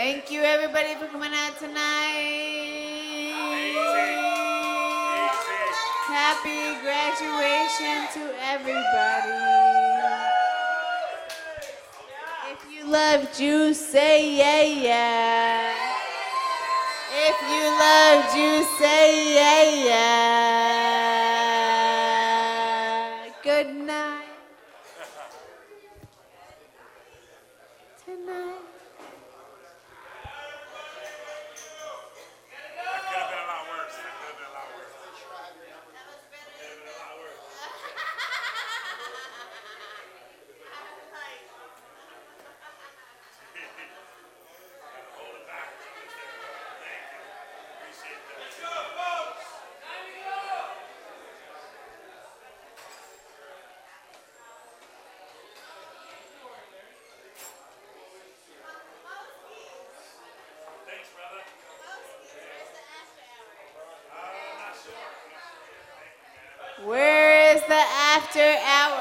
Thank you, everybody, for coming out tonight. Happy graduation to everybody. If you love juice, say yeah, yeah. If you love juice, say yeah, yeah. Good night. Tonight. Where is the after hours?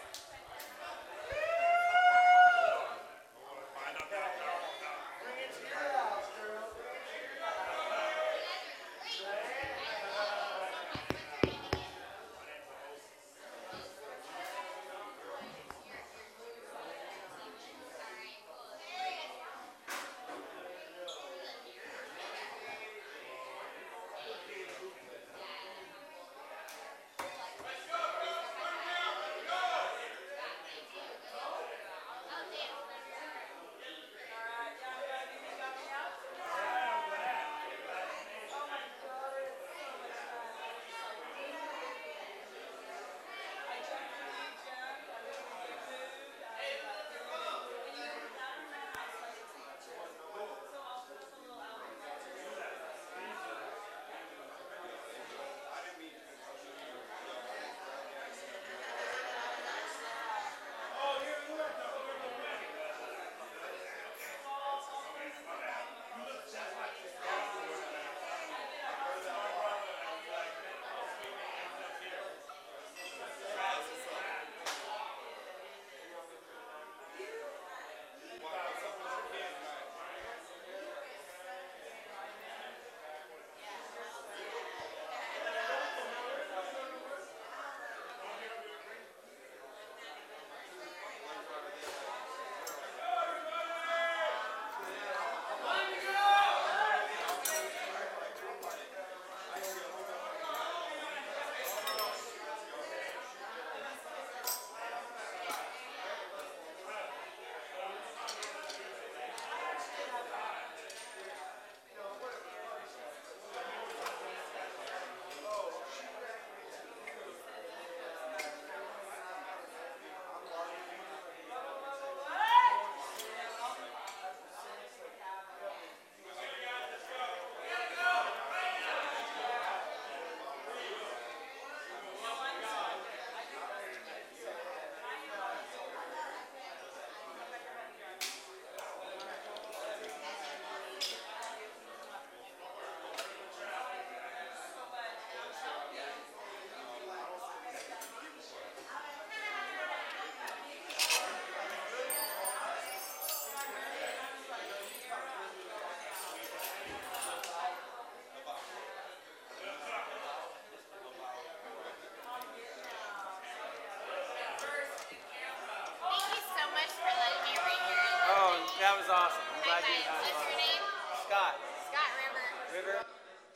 That was awesome. I'm glad you had What's your name? Scott. Scott River. River.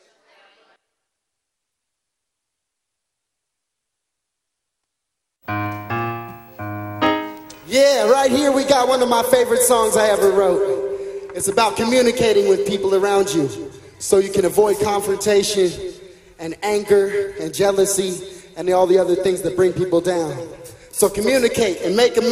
Yeah, right here we got one of my favorite songs I ever wrote. It's about communicating with people around you so you can avoid confrontation and anger and jealousy and all the other things that bring people down. So communicate and make a